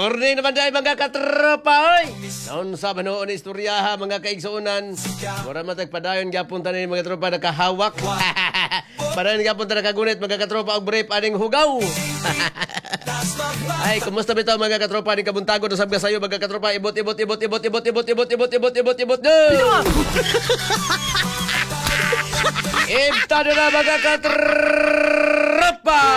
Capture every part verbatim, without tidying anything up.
morning naman dahil mga katropa, oy! Noon sa manoon ni istoryaha, mga kaigsuunan. Mura matagpadayon, gapunta na yung mga tropa nakahawak. Padayon gapunta nakagunit, mga katropa, og brief aning hugaw. Ay, kumusta bitaw mga katropa, ni kabuntago, nasab ka sa'yo, mga katropa, ibot, ibot, ibot, ibot, ibot, ibot, ibot, ibot, ibot, ibot, ibot, no! Ibta na na mga katropa!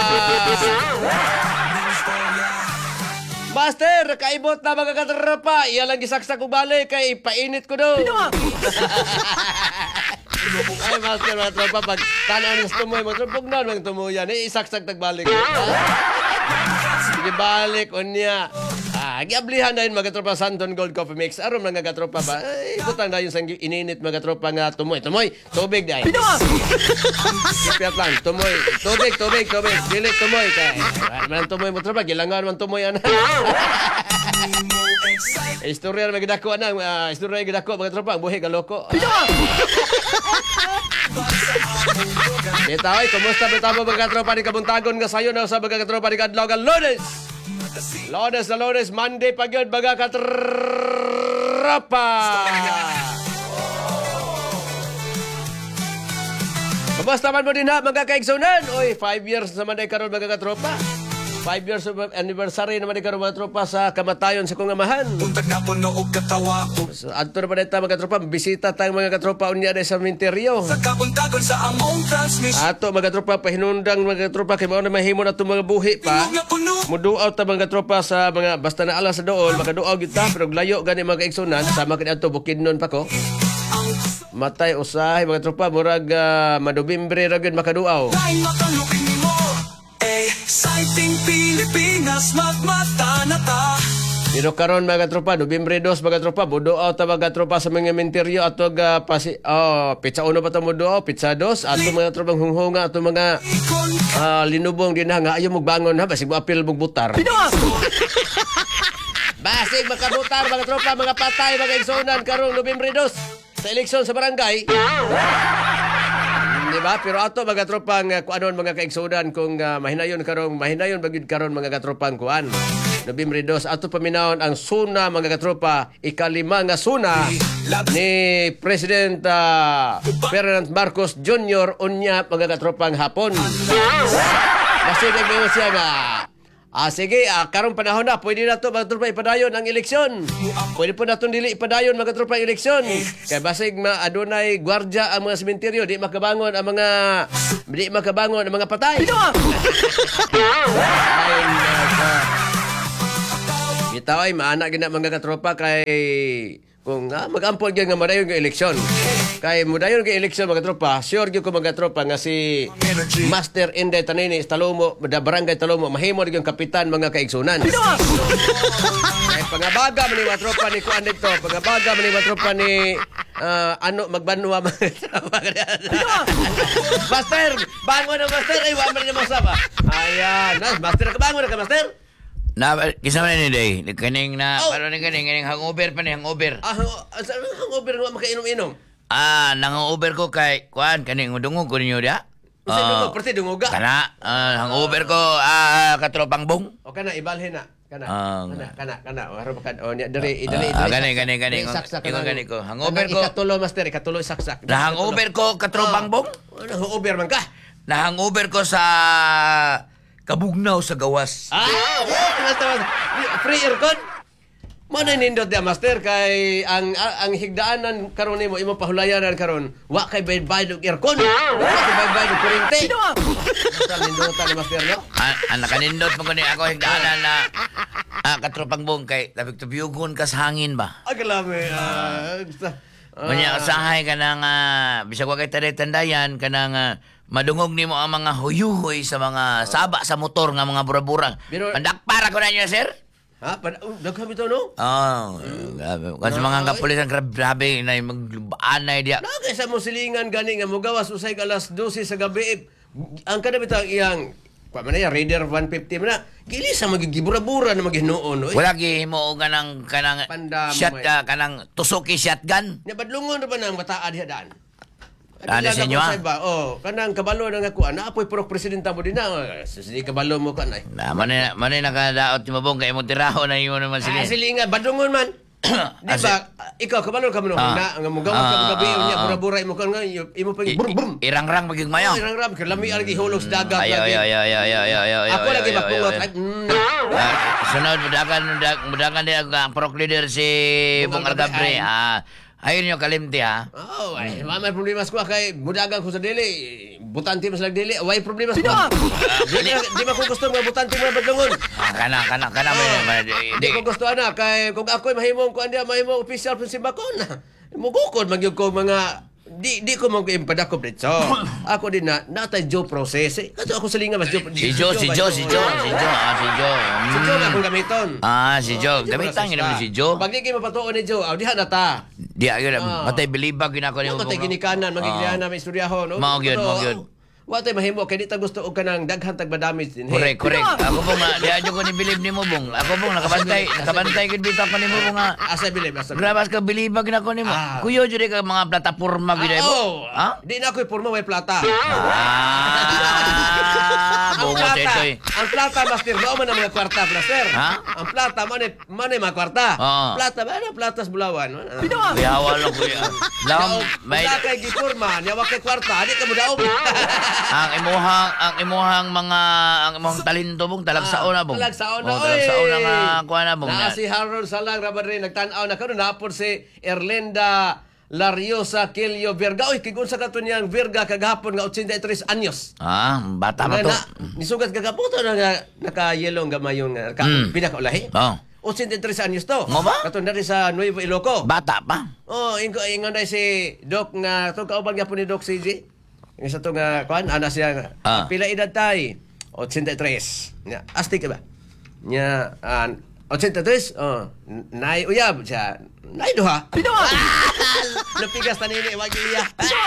Master, kaibot na mga katropa. Iya lang gisaksak ko balik kay painit ko do. Ay, master, mga tropa, pag tanaw ng tumoy, mga tropa, na lang tumuyan, eh, isaksak nagbalik. Sige, balik, unya. Ah, giablihan na yun, mga tropa, Santon Gold Coffee Mix. Aron mga katropa ba? Ay, butang na yun sa ininit, mga tropa nga, tumoy. Tumoy, tubig dahil. Ipiyat lang, tumoy. Tubig, tubig, tubig. Dili, tumoy. Kaya, man tumoy, mga tropa, gilangan man tumoy, anak. Istorya na magdako, anak. Uh, istorya na magdako, mga tropa, buhi galoko. Bitaw, kumusta bitaw mo mga katropa ni kabuntagon nga sayo na sa mga katropa ni Kadlaw nga Lunes. Lunes na Lunes, Monday pa yun mga katropa. Kumusta man mo din ha mga kaigsunan? Uy, five years naman ay karon mga katropa. Five years of anniversary naman ni karon mga tropa sa kamatayon sa kong amahan. Untag na puno og katawa ko. Adto na pa dito mga tropa, bisita tayong mga tropa unya sa minteryo. Sa kabuntagon sa among transmission. Ato mga tropa pahinundang mga tropa kay mao na mahimo na itong mga buhi pa. Muduaw ta mga tropa sa mga basta na alas sa dool, makaduaw kita pero layo gani mga kaigsunan sama kini adto Bukidnon pa ko. Matay usahay mga tropa murag uh, Madubimbre ra gyud makaduaw. Exciting Pilipinas, magmata na ta. Pero karon mga tropa, Nobyembre dos mga tropa, buduaw ta mga tropa sa mga menteryo ato ga pasi oh, pizza uno pa ta muduaw, pizza dos ato mga tropang hunghunga ato mga uh, linubong din nga ayo magbangon ha basig mo apil mog butar. Basig makabutar mga tropa, mga patay mga igsunan karong Nobyembre dos sa eleksyon sa barangay. Diba? Pero ato mga tropang uh, kuanon mga kaigsunan kung uh, mahinayon karong mahinayon bagid karon mga katropang kuan. Nobyembre dos ato paminawon ang suna mga katropa, ikalima nga suna ni President uh, Ferdinand Marcos Junior unya mga katropang hapon. Kasi nagmayo siya nga Ah, sige, ah, karong panahon na, pwede na ito mga tropa ipadayon ang eleksyon. Pwede po na itong dili ipadayon mga tropa ang eleksyon. Kaya basig ma adunay gwardya ang mga sementeryo, di makabangon ang mga di makabangon ang mga patay. Ay, bitaw ay maana gina mga katropa kay kung ah, mag-ampol gyud nga madayon nga eleksyon. Kay mudayon nga eleksyon mga tropa, sure gyud ko mga tropa nga si Master Inday Tanini Talomo, da Barangay Talomo, mahimo gyud kapitan mga kaigsunan. Kay pangabaga man ni mga tropa ni kuan dito, pangabaga man ni mga tropa ni uh, ano magbanwa mga tropa. Master, bangon na Master, ay wa man ni masaba. Ayan, nas Master ka bangon na ka Master. Na kisama ni day, kaning na oh. Paro ni kaning kaning hangover pa ni hangover. Ah, hangover nga makainom-inom. Ah, nangover ko kay kuan kaning dungog ko ninyo dia. Usa uh, dungog, perti dungoga. Kana uh, hangover ko ah uh, katropang bong. O kana ibalhin na. Kana. Uh, kana kana kana haro ka o ni diri idali idali. Ah, gani gani gani. Ingon gani ko. Hangover ko. Ikatulo Master, ikatulo saksak. Na hangover ko katropang bong. Ano hangover man ka? Na hangover ko sa kabugnaw sa gawas. Ah, Master, free aircon. Mo na nindot dia Master kay ang ang higdaanan karon nimo imo pahulayanan karon wa kay bayad og aircon. Wa kay bayad og kuryente. Sa nindotan ni Master no? An nakanindot mo gani ako higdaanan na ah, katropang bong kay labig tubiyugon kas hangin ba. Agalame. Unya usahay ka nang uh, bisag wa kay tandayan ka nang uh, madungog nimo ang mga huyuhoy sa mga saba sa motor nga mga burang-burang. Pandakpara ko na niyo, sir. Ha? Uh, Dagham ito, no? Oo. Oh, grabe. Kasi mga kapulisan, grabe na mag-anay diya. Nagay sa musilingan gani nga mugawas usay alas dose sa gabi. Ang kada bitang iyang pa man ya Raider one fifty man na. Gili sa magigibura-bura na maghinuon, oy. Wala gihimo og kanang kanang shot uh, kanang tusuki shotgun. Nya badlungon ra ba nang bataa diha daan? Ano sa inyo, ah? Oh, kanang kabalo na nga ko, ana apoy purok presidenta mo din na. Sige kabalo mo ka na. Na, manay, manay nakadaot yung mabong kay mo tiraho na yun naman Ah, sila. sili nga, badungon man. Di ba, ikaw, kabalo ka mo nung Ah. na, nga mo gawag ka mo Ah, gabi, ah, unya, ah. bura-bura, imo ka nga, imo pa I- brum brum. i- Irang-rang magiging mayo. Oh, irang ram, kalami ang ihulog sa dagat. Ayaw, lagi. ayaw, ayaw, ayaw, ayaw, ayaw, ayaw, Ako lagi ayaw, makungot. ayaw, Ay, mm. Ah, sunod, mudakan, mudakan, mudakan din ang prok leader si Bung Bung Algabre. Algabre, ay. Ah, ayun yung kalimti, ha? Oh, ay, mama problema ko kay mudagan ko sa dili. Butante mo sa dili. Way problema ko. Ah, Di di ba ko gusto mga butante mo badungon. Ah, kana, kana, kana. Oh, may- may- Di di- ko gusto ana kay kung ako mahimong ko andiya mahimong official sa simbakon. Mugukod magyud ko mga di di ko man ko impadakop dito. Ako din na natay Joe process. Eh. Kato ako sa linga mas Joe. Si Joe, si Joe, si Joe, si Joe, ah, si Joe. Si Joe Mm. akong gamiton. Ah, si Joe. Joe Gamitan process yun naman ka. si Joe. Pag di kayo mapatuon ni Joe, aw diha na ta. Di, ayun, Ah. matay bilibag yun ako ni Yung Bung. matay ginikanan, magigihan Ah. na may istoryahon. No? Mao gyud, mao gyud. Wa tay mahimo kay di ta gusto og kanang daghan tag madamage din. Correct, correct. Ako pong nga, di adyo ko ni bilib ni mo, Bung. Ako pong nakabantay, nakabantay kid bitaw ko ni mo, Bung, nga. Asa bilib, asa. Grabas ka bilibag na ko ni mo. Ah. Kuyo jud ka mga plataporma gid mo. Oh, Ha? di na ako'y porma way plata. Ah, Ang bungo plata, itoy. ang plata master, mao man ang mga kwarta, master. Ha? Ang plata man ay man ay mga kwarta. Oo. Plata ba na platas bulawan. Kuya wala kuya. Lam, may May kay giporma, nya wa kay kwarta, di ka mo daog. ang imuhang ang imuhang mga ang imuhang talento Bung talagsaon na Bung. Talagsaon na, Oh, oy. talagsaon na nga kuha na Bung. Na si Harold Salang Rabadre nagtan-aw na karon napon si Erlenda Lariosa Kelio Verga. Oy, kigun sa kato niyang Verga kagahapon nga eighty-three anyos. Ah, bata pa Nga to. na, nisugat kagahapon to na nga naka-yellow nga mayon nga ka, Mm. pinakaulahi. Oh, eighty-three anyos to. Nga ba? Kato na rin sa Nuevo Iloco. bata pa. Oh, ingo ingon na si Doc nga to kauban gyapon ni Doc C J. Yung sa to nga kuan ana siya nga. Ah. Pila edad tay? eighty-three. Nya, astig ka ba? Nya, an eighty-three, oh, nay uyab siya. Nay duha. Piduha. Napigas na nini wag iya.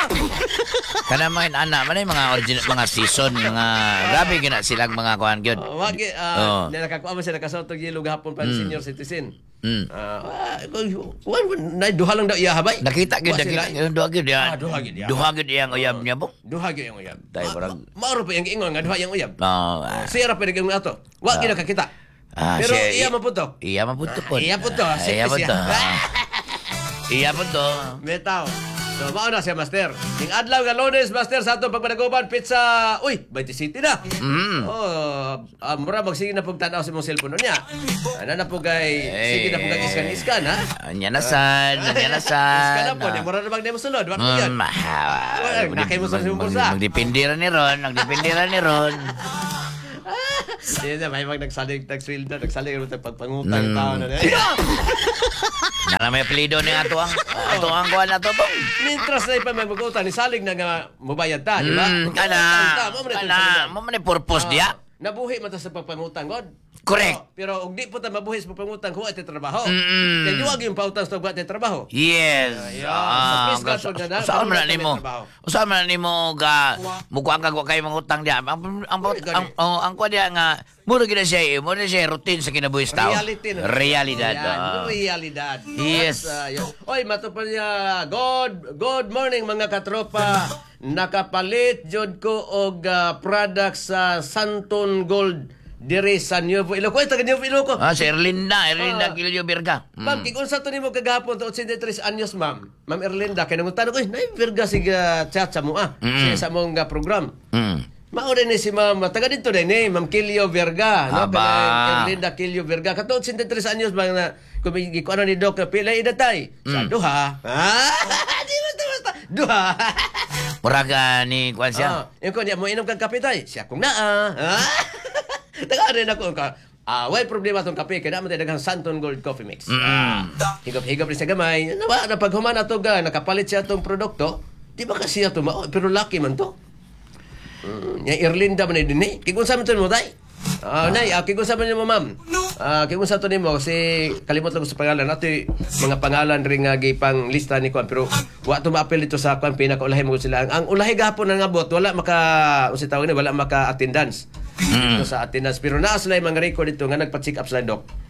Kana man ana man ay mga original mga season mga grabe gina silang mga kuan gyud. Oh, wag Oh. ah, na nakakuha man siya nakasotog yelo gahapon pa Mm. senior citizen. Mm. Ah, kuan nay duha lang daw iya habay. Nakita gyud Wa sila. nakita gyud duha gyud ya. Ah, duha gyud ya. Duha gyud yang uyab niya Bung. Duha gyud yung uyab. Tay, parang- Ma- Mauro pa yung ingon nga duha yung uyab. Oh, ah. Siya ra pa rin ato. Wa gyud nakakita. Ah, Pero siya- iya maputo. Iya mapunto po. Iya po to. Ah, Iya po to. Iya po to. Betaw. So, mao na siya, Master. Ning adlaw nga Lunes, Master, sa atong pagpanaguban, pizza, uy, Bayti City na. Mm. Oh, uh, mura magsige na pong tanaw sa mong cellphone niya. Ano na po kay, sige na po kag iskan-iskan, ha? Anya na sad, anya na sad. Iskan na po, di mura na bang di mo sulod. Wala po yan. Mm, ah, Wala, nakay mo sa mag- simong mag- bulsa. Magdipindira ni Ron, magdipindira ni Ron. Hindi na, may mag nagsalig, nagsalig na, nagsalig na Mm. pagpangutang tao na. Nara may apelido ni ato ang ato ang kuan ato Bung. Mintras na ipamagutang, ni salig na nga mubayad ta, di ba? Mm, kana, Mo man ito kana, saligan. mo man ni purpose Ah, diya. Nabuhi man ta sa pagpangutang, God. Correct. Pero, pero og di po ta mabuhi sa pagpangutang, kuha iti trabaho. Mm-mm. Kaya yuwag yung pautang sa pagbuhat iti trabaho. Yes. Yeah, Ah, sa fiscal sa- to na na, saan man paano nimo? kami trabaho? Saan man nimo ga mukuha ka kay mangutang diya. Ang ang Ay, ang ang, ang kuha diya nga muro gid siya, eh, muro siya routine sa kinabuhis tao. Reality na. Realidad. Yan, ah. realidad. Yes. At, uh, yun. Oy, matupad niya. Good, good morning mga katropa. Nakapalit jud ko og uh, products sa Santon Gold diri sa Nuevo Iloco. Ay, taga Nuevo Iloco. Ah, si Erlinda, Erlinda Ah. Gilio Virga. Ma'am, kung unsa to nimo kagahapon to eighty-three anyos, ma'am. Ma'am Erlinda, kay nang tanong ko, nay virga siga chat sa mo ah. Mm. Siya sa mong uh, program. Mm. Mao rin ni si Ma'am, taga dito din eh, Ma'am Kilio Verga, no? Aba. Kanang Erlinda Kilio Verga. Kato eighty-three anyos ba na kumigi ko ano ni Doc na pila edad tay? Sa Mm. duha. Ah, di basta basta. Duha. Muraga ni kuan siya. Ah, yung ko niya mo inom kag kape tay. Siya kung naa. Ah. Taga rin ako ka. Ah, way problema tong kape kaya naman tayo daghang Santon Gold Coffee Mix. Ah, higop-higop rin sa gamay. Nawa na pag humana to ga nakapalit siya tong produkto. Di ba kasi ito mao pero lucky man to. Mm, nya Irlinda man din eh. Kigunsa man to mo tay? Ah, nay, ah, kigunsa man mo ma'am. Ah, kigunsa to nimo kasi kalimot lang ko sa pangalan nato mga pangalan ring nga gipang lista ni kuan pero wa to maapil dito sa kuan pinakaulahi mo sila. Ang, ang ulahi gahapon nga bot wala maka unsa tawag ni wala maka attendance. Mm. Dito sa attendance pero naa sila yung mga record dito nga nagpa-check up sila dok.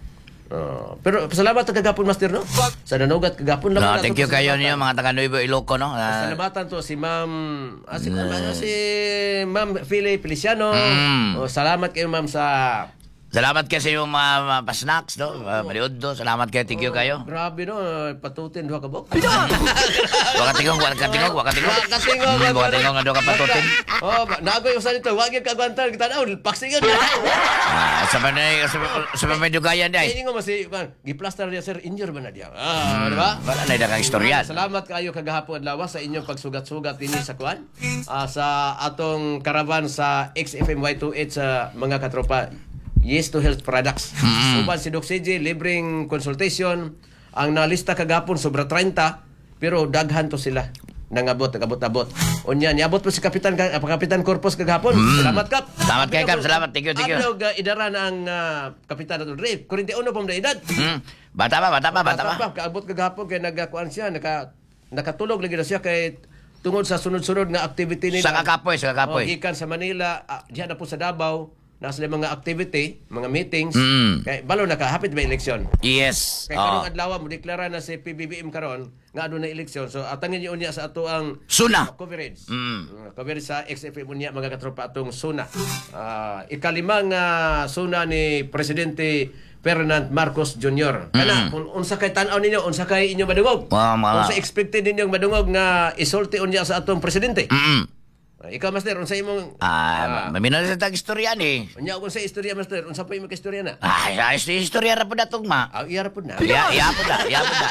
Oh, pero salamat sa kagapon, Master, no? Sa nanugat kagapon lang. No, thank you kayo niyo mga taga Nuevo Iloco, no. Ah, Salamatan to si Ma'am ah, si, mm. si Ma'am Philly Feliciano. Mm. Oh, salamat kayo, Ma'am, sa salamat kayo sa inyong mga, mga pa-snacks, no? Uh, maliod do. Salamat kayo, thank you kayo. Grabe, no? Patutin duha ka bok. Waka tingog, waka tingog, waka tingog. Waka tingog, Mm, waka tingog nga do ka patutin. Oh, nagoy usan ito. Wag gyud ka agwantan kita daw. Paksingon. Ah, sa manay sa sa may dugayan day. Ini nga masi giplaster dia sir, injure ba na dia? Ah, di ba? Wala na dagang istorya. Salamat kayo kagahapon lawas sa inyong pagsugat-sugat dinhi sa kwan. Ah, sa atong karavan sa X F M Y twenty-eight sa mga katropa. Yes to Health Products. Mm-hmm. Uban si Doc C J, libreng consultation. Ang nalista kagapon, sobra thirty, pero daghan to sila. Nangabot, nangabot-abot. Unya, niabot po si Kapitan, uh, Kapitan Corpus kagapon. Mm. Salamat, Kap. Salamat kay Kap, salamat. Thank you, thank you. Abnog, uh, idara na ang uh, Kapitan Adol Ray. forty-one pong na edad. Mm. Bata pa, bata pa, bata pa. pa. Kaabot kagapon, kaya nagkakuan siya, naka, nakatulog lagi na siya kay tungod sa sunod-sunod na activity nila. Sa kakapoy, sa kakapoy. O, gikan sa Manila, uh, diyan na po sa Davao, nasa mga activity, mga meetings, Mm. kay balo nakahapit ba eleksyon? Yes. Kay Oh. karong adlaw mo deklara na si P B B M karon nga aduna eleksyon. So atangin niyo unya sa ato ang Suna. coverage. Mm. Uh, coverage sa X F M unya mga katropa atong suna. Uh, ikalimang uh, suna ni Presidente Ferdinand Marcos Junior Kana Mm. kung unsa kay tan-aw ninyo, unsa kay inyo madungog? Wow, mga- Unsa expected ninyong madungog nga isulti unya sa atong presidente? Mm. Uh, ikaw, Master, unsa imong Ah, maminaw sa tag istorya ni. unya kung sa istorya, Master, unsa pa imong istorya na? Ay, ay, istorya ra po datong ma. Ah, iyara pud na. Ya, ya po da, ya po da.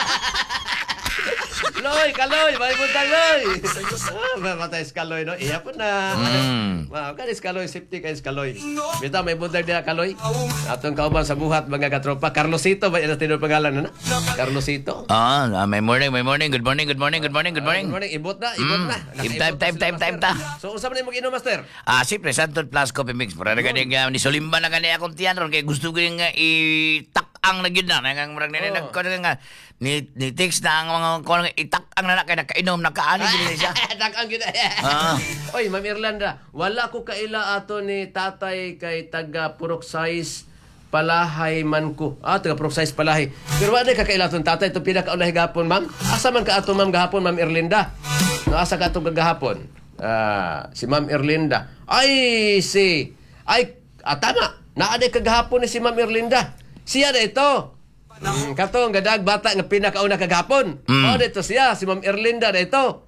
Loy, kaloy, may buntag loy. Ah, matay si kaloy no. Iya po na. Mm. Wow, kan is kaloy safety kay is kaloy. Bita may buntag dia kaloy. Atong kauban sa buhat mga katropa. Carlosito ba ina tinuod pangalan na? Carlosito. Ah, ah, may morning, may morning. Good morning, good morning, good morning, good morning. Good morning, ibot na, ibot Mm. na. Time, time, time, time, time ta. So unsa man imong inom, Master? Ah, siyempre, Santon Plus Coffee Mix. Para na ganing uh, ni Solimba na gani akong tiyan ron kay gusto ko yung uh, itak-ang na gyud na. Nang murag nila Oh. nagko nga ni ni text na ang mga ko itak-ang na na kay nakainom nakaani gyud siya. Dakang gyud. Ah. Oy, Ma'am Irlanda, wala ko kaila ato ni tatay kay taga Purok Size Palahay man ko. Ah, taga Purok Size Palahay. Pero wala ka kaila aton tatay to pinakaulay gahapon, ma'am. Asa man ka ato, ma'am, gahapon, Ma'am Irlinda? No, asa ka ato gahapon? Ah, si Ma'am Irlinda. Ay, si ay ah, tama. Naaday kagahapon ni si Ma'am Irlinda. Siya na ito. Mm, katong gadag bata nga pinakauna kagahapon. Mm. Oh, dito siya, si Ma'am Irlinda na ito.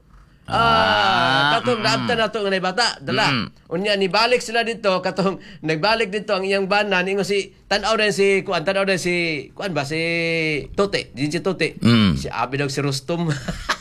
Ah, katong naabta na to nga nay bata, dala. Mm. Unya ni balik sila dito, katong nagbalik dito ang iyang bana ningo si tan-aw din si kuan tan-aw din si kuan ba si Tote, din si Tote. Mm. Si abi daw si Rustum.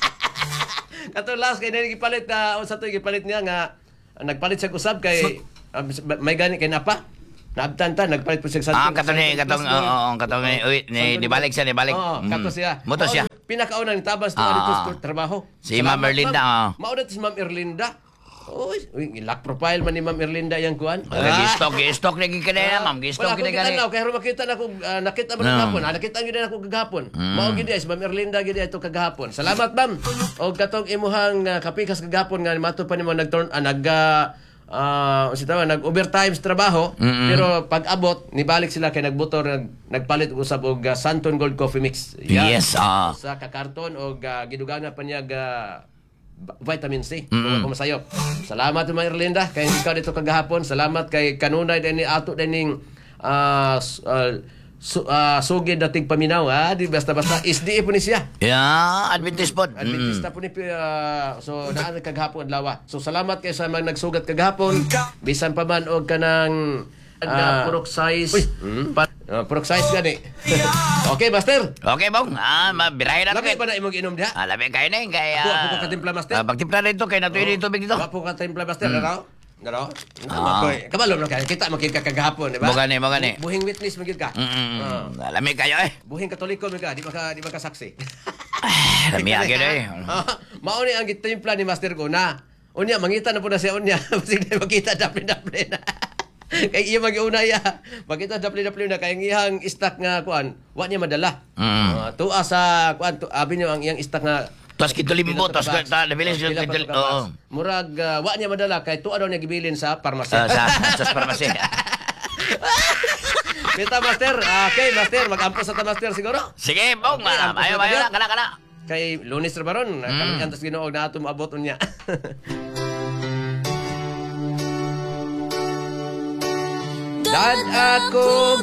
Katong last kay nang gipalit na unsa to gipalit niya nga nagpalit sa usab kay ah, may gani kay napa. Naabtan ta nagpalit po siya sa Ah, katong ni katong oo, oo, katong ni uy, ni di balik siya, ni balik. Oo, Mm. kato siya. Moto siya. Mao, pinakauna ni tabas Ah. na dito sa trabaho. Si Ma'am Erlinda, oo. Mao si Ma'am Erlinda. Uy, uy, ilak profile man ni Ma'am Erlinda yang kuan. Wala gi-stock, gi-stock na gi kanina, ma'am. Gi-stock Wala kini akong gani. kitanaw, kaya rin makita na ako, ah, nakita mo No. na gahapon. Ah, nakita nyo din ako kagahapon. Mao gid si Ma'am Erlinda gid ito kagahapon. Salamat, ma'am. O katong imuhang uh, kapikas kagahapon nga mato pa nimo nag-turn ah, nag ah, ah, uh, tawa nag-overtime sa trabaho, Mm-mm. pero pag abot nibalik sila kay nagbutor nag, nagpalit og usab og uh, Santon Gold Coffee Mix. Yan. Yes, ah. Sa kakarton og uh, gidugana pa niya ga vitamin C. Mm-mm. Kung masayop. Salamat Ma'am Erlinda kay ikaw dito kagahapon. Salamat kay kanunay din ni ato din ning ah, s- ah, su, ah, sugid dating paminaw ha. Di basta-basta S D A po ni siya. Yeah, Adventist pod. Mm. Adventista po ni ah, so naan kagahapon adlaw. So salamat kay sa mga nagsugat kagahapon. Bisan pa man og kanang uh, purok size. Pa, uh, purok size gani. Okay, Master. Okay, bong. Ah, mabirahin na Lagi kay. pa na imong inom diha. Ah, labi kayo na yun, kaya... Ako, ako ka katimpla, master. Ah, pagtimpla na ito, kaya natuloy yung tubig dito. Wapo ka tayong Master, Mm. ano? Ano? Ah. Kabalo na ka. Kita makita ka kagahapon, di ba? Mo gani, mo gani. Bu- Buhing witness magid ka. Mm-mm. Ah. Lami kayo eh. Buhing katoliko mi ka, di ba ka di ba ka saksi? Lami agad eh. Ah, mao ni ang gitimpla ni Master ko na. Unya mangita na po na siya unya. Sige makita dapli-dapli na. Kay iya mag-una ya. Makita dapli-dapli na kay ang iyang stock nga kuan, wa niya madala. Mm. Ah, tuwa sa kuan, tu, abi niyo ang iyang stock nga Tos kitulimbo, tos ta nabilis yung Pila pa kitul... to Oo. kabas. Murag uh, wa niya madala kay tuwa daw niya gibilin sa pharmacy. Ah, sa sa pharmacy. Pita, Master. Okay, Master. Mag-ampo sa ta, Master, siguro. Sige, bong. Okay, ampo Ayo, sa ayo, tagat. kana, kana. Kay Lunes ra baron. Mm. Kami antas Ginoo na ato maabot unya. Dad ako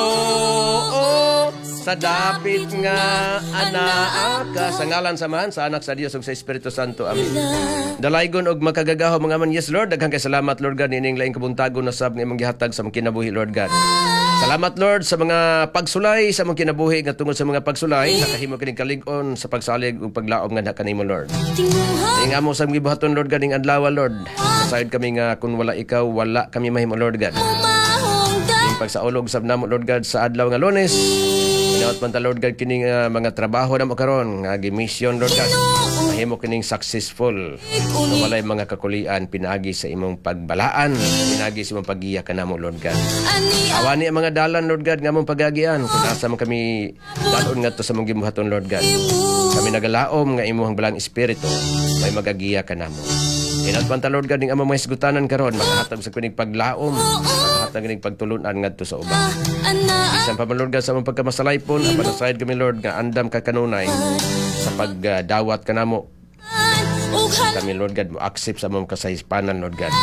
Ginoo sa dapit nga anaa ka sa ngalan samahan sa anak sa Dios ug sa Espiritu Santo. Amen. Dalaygon og makagagaho mga man. Yes Lord, daghang kay salamat Lord God ining laing kabuntagon na sab nga imong gihatag sa mga kinabuhi Lord God. Salamat Lord sa mga pagsulay sa mga kinabuhi nga tungod sa mga pagsulay nakahimo kining kalig-on sa pagsalig ug paglaom nga kanimo Lord. Ing amo sa mga gibuhaton Lord God ing adlaw Lord. Aside kami nga kun wala ikaw wala kami mahimo Lord God. Ing pagsaulog sab namo Lord God sa adlaw nga Lunes. Inawat man ta Lord God kining uh, mga trabaho na makaron nga gimission Lord God. Mahimo kining successful. So, walay mga kakulian pinagi sa imong pagbalaan, pinagi sa imong paggiya kanamo Lord God. Awani ang mga dalan Lord God nga among pagagian. Kung asa man kami dalon ngadto sa mong gibuhaton Lord God. Kami nagalaom nga imong balang espiritu may magagiya kanamo. Inawat man ta Lord God ning among mga hisgutanan karon makahatag sa kining paglaom. At ang pagtulunan ngadto sa uban. Isang pa Lord God sa mong pagkamasalaypon, apan aside kami Lord nga andam ka kanunay sa pagdawat kanamo. Kami Lord God mo accept sa mong kasaypanan Lord God.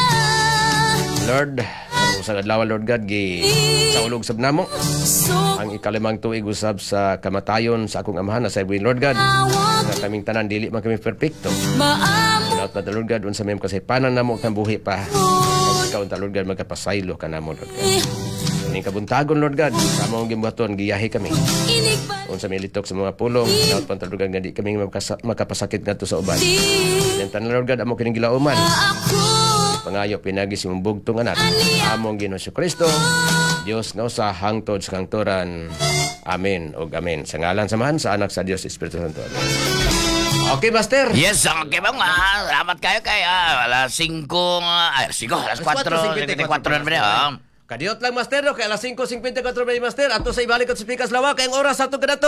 Lord, sa adlaw Lord God gi saulog sab namo ang ikalimang tuig usab sa kamatayon sa akong amahan sa ibuin Lord God. Nga kaming tanan dili man kami perpekto. Salamat na Lord God unsa may kasaypanan namo kang buhi pa. Ikaw ta Lord God magkapasaylo ka namo Lord God. Ining kabuntagon Lord God sa among gibuhaton giyahi kami. Unsa may litok sa mga pulong, salamat pa Lord God nga di kami makapasakit ngadto sa uban. Ning tanan Lord God amo kining gilauman. Pangayo pinagi si mong bugtong anak among Ginoo Kristo Dios nga usa hangtod sa kangturan. Amen ug amen. Sa ngalan samahan sa anak sa Dios Espiritu Santo. Amen. Okay, Master. Yes, okay bang ah, salamat kayo kay ah, alas singko, ay, singko, alas kwatro, kwatro na ba niya? Kadiyot lang, Master, no? Kaya alas singko fifty-four ba yung Master? Ato sa ibalik at sa Pikas Lawa, kayang oras ato kadato.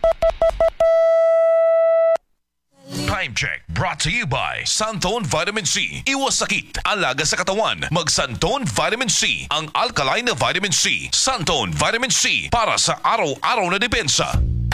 Time check brought to you by Santon Vitamin C. Iwas sakit, alaga sa katawan. Mag Santon Vitamin C, ang alkaline na vitamin C. Santon Vitamin C para sa araw-araw na depensa.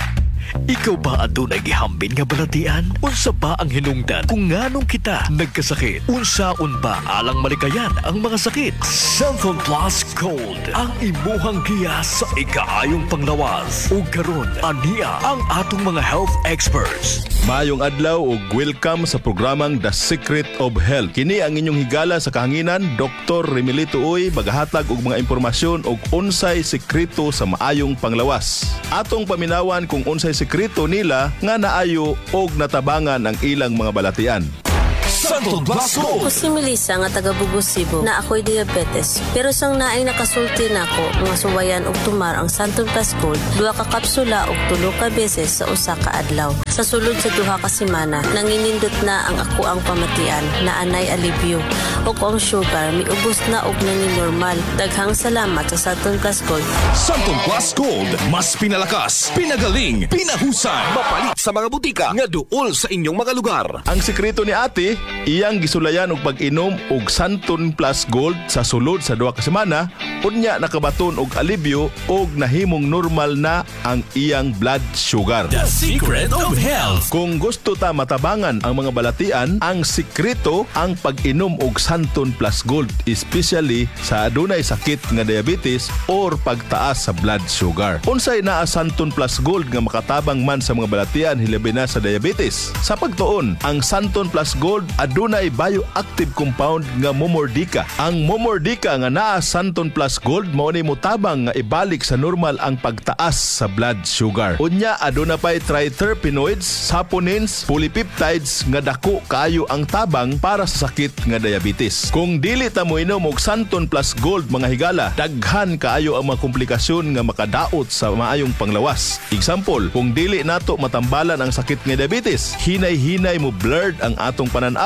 Ikaw ba adunay gihambin nga balatian? Unsa ba ang hinungdan kung nganong kita nagkasakit? Unsaon ba alang malikayan ang mga sakit? Santon Plus Gold ang imuhang giya sa ikaayong panglawas. Ug karon aniya ang atong mga health experts. Mayong adlaw ug welcome sa programang The Secret of Health. Kini ang inyong higala sa kahanginan, Doktor Remilito Uy, magahatag og mga impormasyon og unsay sekreto sa maayong panglawas. Atong paminawan kung unsay sekreto nila nga naayo og natabangan ang ilang mga balatian. Santon Plus Gold. Ako si Melissa nga taga Bugos, Cebu na ako'y diabetes. Pero sang naay nakasulti na ako nga suwayan og tumar ang Santon Plus Gold, duha ka kapsula og tulo ka beses sa usa ka adlaw. Sa sulod sa duha ka semana, nanginindot na ang ako ang pamatian na anay alibyo. Og ang sugar miubos na og nangin normal. Daghang salamat sa Santon Plus Gold. Santon Plus Gold, mas pinalakas, pinagaling, pinahusan. Mapalit sa mga butika nga duol sa inyong mga lugar. Ang sekreto ni ate, iyang gisulayan og pag-inom og Santon Plus Gold sa sulod sa duha ka semana, unya nakabaton og alibyo og nahimong normal na ang iyang blood sugar. The Secret of Health. Kung gusto ta matabangan ang mga balatian, ang sekreto ang pag-inom og Santon Plus Gold, especially sa adunay sakit nga diabetes or pagtaas sa blood sugar. Unsay naa Santon Plus Gold nga makatabang man sa mga balatian hilabi na sa diabetes? Sa pagtuon, ang Santon Plus Gold adunay bioactive compound nga momordica. Ang momordica nga naa Santon Plus Gold mao ni motabang nga ibalik sa normal ang pagtaas sa blood sugar. Unya aduna pay triterpenoids, saponins, polypeptides nga dako kaayo ang tabang para sa sakit nga diabetes. Kung dili ta mo inom og Santon Plus Gold mga higala, daghan kaayo ang mga komplikasyon nga makadaot sa maayong panglawas. Example, kung dili nato matambalan ang sakit nga diabetes, hinay-hinay mo blurred ang atong pananaw.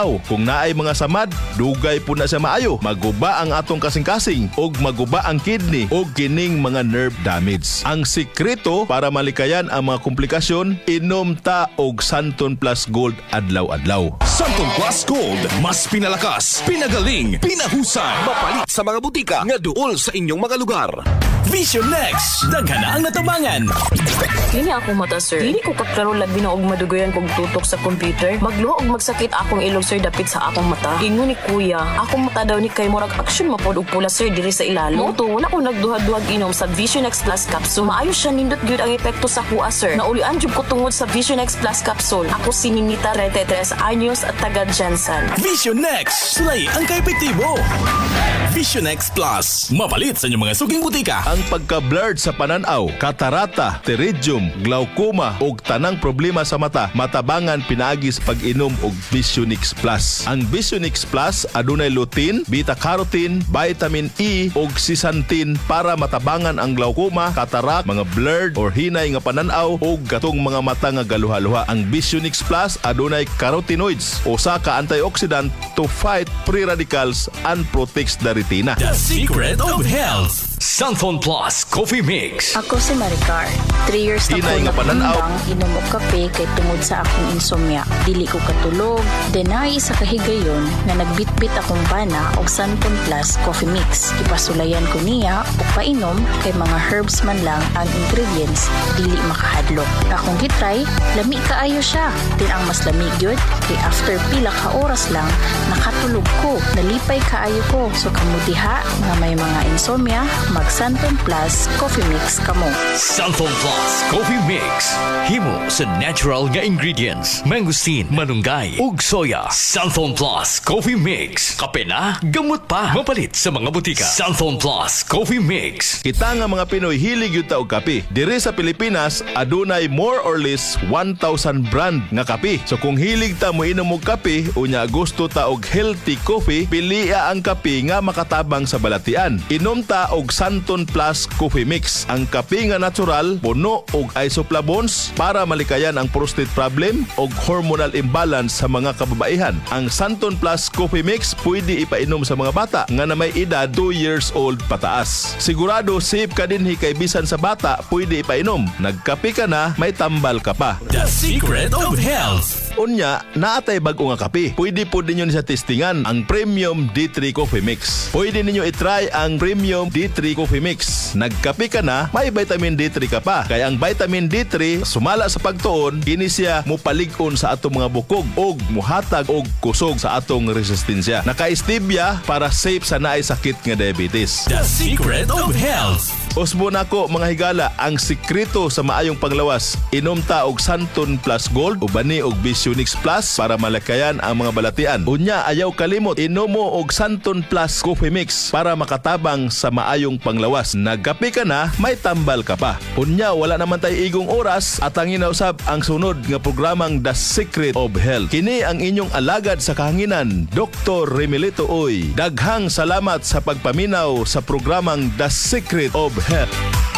panaw. Kung naay mga samad, dugay po na sa maayo. Maguba ang atong kasing-kasing og maguba ang kidney og kining mga nerve damage. Ang sikreto para malikayan ang mga komplikasyon, inom ta og Santon Plus Gold adlaw-adlaw. Santon Plus Gold, mas pinalakas, pinagaling, pinahusay, mapalit sa mga butika nga duol sa inyong mga lugar. Vision Next, daghan na ang natabangan. Kini ako mata, sir. Dili ko kaklaro labi na og madugoyan kog tutok sa computer. Magluha og magsakit akong ilong, sir, dapit sa akong mata. Ingon ni kuya, akong mata daw ni kay murag action mapod og pula, sir, diri sa ilalim. Mo to, wala ko nagduhad-duhag inom sa Vision X Plus Capsule. Maayo siya, nindot gyud ang epekto sa kuha, sir. Naulian jud ko tungod sa Vision X Plus Capsule. Ako si Ninita Retetres Anyos at taga Jensen. Vision Next, sulay ang kaepektibo. Vision X Plus, mapalit sa inyong mga suging butika. Ang pagka-blurred sa pananaw, katarata, pterygium, glaucoma ug tanang problema sa mata, matabangan pinaagi sa pag-inom og Visionix Plus. Ang Visionix Plus adunay lutein, beta-carotene, vitamin E ug zeaxanthin para matabangan ang glaucoma, katarak, mga blurred or hinay nga pananaw ug katong mga mata nga galuha-luha. Ang Visionix Plus adunay carotenoids, usa ka antioxidant to fight free radicals and protects the retina. The secret of health. Santon Plus Coffee Mix. Ako si Maricar. Three years na Hinay nga ko pananaw. nagtimbang inom og kape kay tungod sa akong insomnia. Dili ko katulog. Denay sa kahigayon na nagbitbit akong bana og Santon Plus Coffee Mix. Ipasulayan ko niya og painom kay mga herbs man lang ang ingredients, dili makahadlok. Akong gitry, lami kaayo siya. Din ang mas lami gyud kay after pila ka oras lang nakatulog ko. Nalipay kaayo ko. So kamudiha nga may mga insomnia, mag Santon Plus Coffee Mix kamo. Santon Plus Coffee Mix. Himo sa natural nga ingredients. Mangosteen, manunggay, ug soya. Santon Plus Coffee Mix. Kape na, gamot pa. Mapalit sa mga butika. Santon Plus Coffee Mix. Kita nga mga Pinoy hilig yun ta og kape. Diri sa Pilipinas, adunay more or less one thousand brand nga kape. So kung hilig ta mo inom og kape, unya gusto ta og healthy coffee, pilia ang kape nga makatabang sa balatian. Inom ta og Santon Plus Coffee Mix. Ang kape nga natural, puno og isoflavones para malikayan ang prostate problem og hormonal imbalance sa mga kababaihan. Ang Santon Plus Coffee Mix pwede ipainom sa mga bata nga na may edad two years old pataas. Sigurado safe ka dinhi kay bisan sa bata pwede ipainom. Nagkape ka na, may tambal ka pa. The secret of health. Unya, naatay bag-o nga kape. Pwede po ninyo sa testingan ang Premium D three Coffee Mix. Pwede ninyo itry ang Premium D three Coffee Mix. Nagkape ka na, may vitamin D three ka pa. Kaya ang vitamin D three, sumala sa pagtuon, kini siya mupalig-on sa atong mga bukog og muhatag og kusog sa atong resistensya. Naka-stevia para safe sa naay sakit nga diabetes. The secret of health. Usbo na ko mga higala, ang sikreto sa maayong panglawas. Inom ta og Santon Plus Gold o bani og Visionix Plus para malakayan ang mga balatian. Unya, ayaw kalimot, inom mo og Santon Plus Coffee Mix para makatabang sa maayong panglawas. Nagkape ka na, may tambal ka pa. Unya, wala naman tayo igong oras at ang inausab ang sunod nga programang The Secret of Health. Kini ang inyong alagad sa kahanginan, Doctor Remilito Oy. Daghang salamat sa pagpaminaw sa programang The Secret of Health.